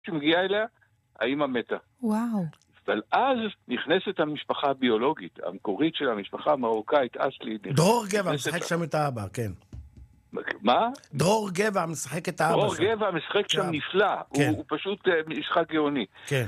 שמגיעה אליה, האמא מתה. וואו. אבל אז נכנסת המשפחה הביולוגית, המקורית של המשפחה המרוקאית, אסלי. דרור גבע משחק שם את האבא, כן. מה? דרור גבע משחק את האבא. דרור גבע משחק שם נפלא, הוא פשוט משחק גאוני. כן.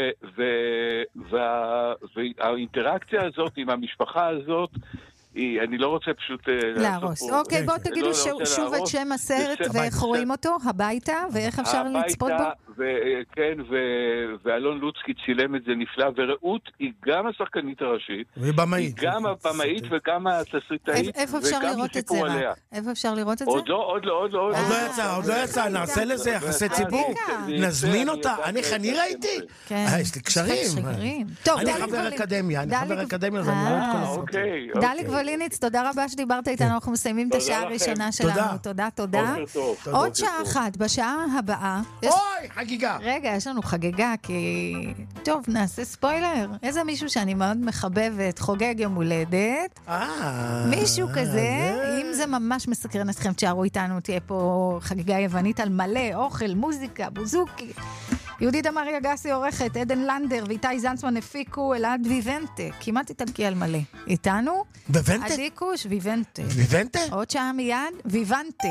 והאינטראקציה הזאת עם המשפחה הזאת, אני לא רוצה פשוט להרוס. אוקיי, בואו תגידו שוב את שם הסרט ואיך רואים אותו, הביתה, ואיך אפשר לצפות בו? כן, ואלון לוצקי צילם את זה נפלא, ורעות היא גם השחקנית הראשית, היא גם הבמאית וגם התסריטאית, איפה אפשר לראות את זה רק? איפה אפשר לראות את זה? עוד לא יצא, נעשה לזה יחסי ציבור, נזמין אותה, אני ראיתי, יש לי קשרים, אני חבר אקדמיה, אז אני רואה את כל הסרט. דליק וליניץ, תודה רבה שדיברת איתנו, אנחנו מסיימים את השעה הראשונה שלנו, תודה. עוד שעה אחת, בשעה הבאה. אוי, חגיגה. רגע, יש לנו חגיגה, כי... טוב, נעשה ספוילר. איזה מישהו שאני מאוד מחבבת, חוגג יום הולדת. מישהו כזה, אם זה ממש מסקרן אתכם, תשארו איתנו, תהיה פה חגיגה יוונית על מלא, אוכל, מוזיקה, בוזוקי. יהודית אמרי אגסי עורכת, עדן לנדר ואיתי זנסמן הפיקו, אלעד ויבנטה, כמעט איטלקי על מלא. איתנו? ויבנטה? עדיקוש, ויבנטה. ויבנטה? עוד שעה מיד, ויבנטה.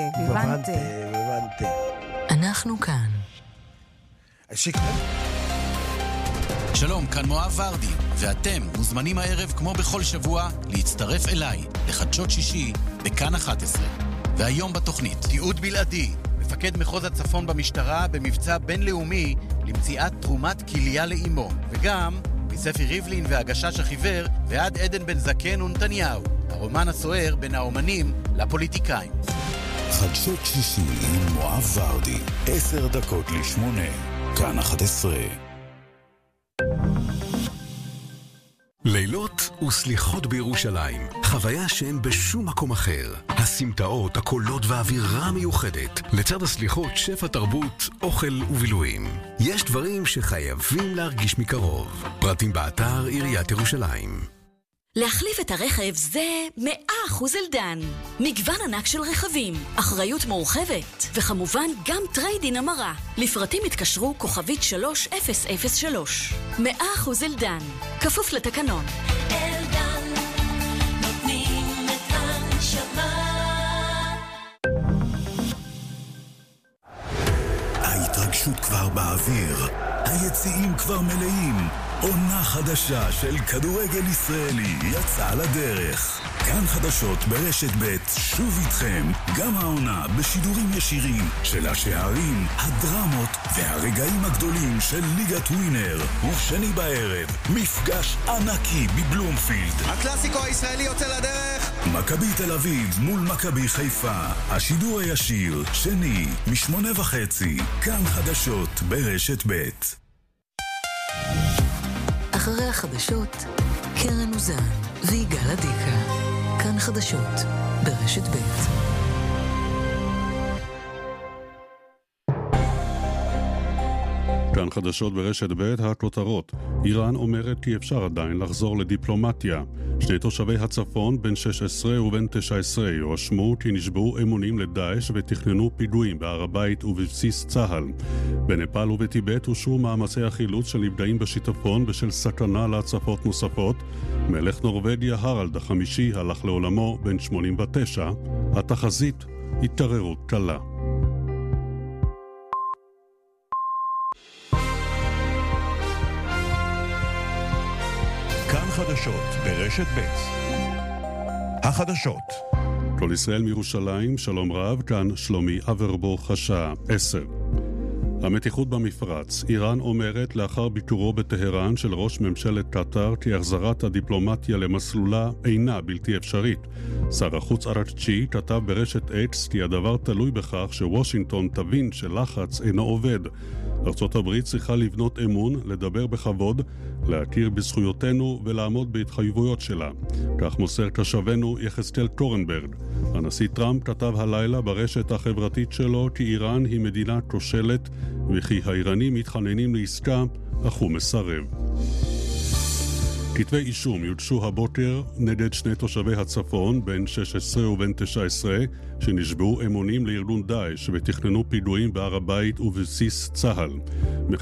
אנחנו כאן. שלום, כאן מואב ורדי, ואתם מוזמנים הערב כמו בכל שבוע להצטרף אליי לחדשות שישי בכאן 11. והיום בתוכנית, תיעוד בלעדי, מפקד מחוז הצפון במשטרה במבצע בינלאומי למציאת תרומת כליה לאמו, וגם מספי ריבלין והגשש החיוור ועד עדן בן זקן ונתניהו, הרומן הסוער בין האומנים לפוליטיקאים. חדשות שישי עם מואב ורדי, 7:50, כאן 11. לילות וסליחות בירושלים, חוויה שאין בשום מקום אחר. הסמטאות, הקולות והאווירה המיוחדת. לצד הסליחות, שפע תרבות, אוכל ובילויים. יש דברים שחייבים להרגיש מקרוב. פרטים באתר עיריית ירושלים. להחליף את הרכב זה 100% אלדן. מגוון ענק של רכבים, אחריות מורחבת, וכמובן גם טריידין המרה. לפרטים התקשרו כוכבית 3003. 100% אלדן, כפוף לתקנון. אלדן, נותנים את הנשמה. ההתרגשות כבר באוויר, היציעים כבר מלאים. עונה חדשה של כדורגל ישראלי יצאה לדרך. כאן חדשות ברשת ב' שוב איתכם, גם העונה בשידורים ישירים של השערים, הדרמות והרגעים הגדולים של ליגת ווינר. ושני בערב, מפגש ענקי בבלומפילד. הקלאסיקו הישראלי יוצא לדרך. מכבי תל אביב מול מכבי חיפה. השידור הישיר, שני, 8:30. כאן חדשות ברשת ב'. אחרי החדשות, קרן אוזן ויגאל עדיקה. כאן חדשות ברשת ב'. כאן חדשות ברשת ב', הכותרות. איראן אומרת כי אפשר עדיין לחזור לדיפלומטיה. שני תושבי הצפון, בן 16 ובן 19, יואשמו כי נשבעו אמונים לדאעש ותכננו פיגועים בהר הבית ובבסיס צה"ל. בנפאל ובטיבט אושרו מאמצי החילוץ של נפגעים בשיטפון בשל סכנה להצפות נוספות. מלך נורווגיה הרלד החמישי הלך לעולמו, בן 89. התחזית, התקררות קלה. כאן חדשות ברשת ב'. החדשות. כל ישראל מירושלים, שלום רב, כאן שלומי אברבוך, השעה 10. המתיחות במפרץ. איראן אומרת לאחר ביקורו בטהרן של ראש ממשלת קטר כי החזרת הדיפלומטיה למסלולה אינה בלתי אפשרית. שר החוץ אראקצ'י כתב ברשת אקס כי הדבר תלוי בכך שוושינגטון תבין שלחץ אינו עובד. ארצות הברית צריכה לבנות אמון, לדבר בכבוד, להכיר בזכויותינו ולעמוד בהתחייבויות שלה. כך מוסר קשבנו יחזקאל קורנברג. הנשיא טראמפ כתב הלילה ברשת החברתית שלו כי איראן היא מדינה כושלת וכי האיראנים מתחננים לעסקה, אך הוא מסרב. כתבי אישום יודשו הבוקר נגד שני תושבי הצפון, בן 16 ובן 19, שנשבעו אמונים לארגון דאעש ותכננו פיגועים בהר הבית ובסיס צה"ל.